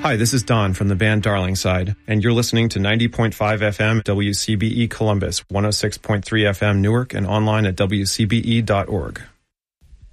Hi, this is Don from the band Darlingside, and you're listening to 90.5 FM WCBE Columbus, 106.3 FM Newark, and online at wcbe.org.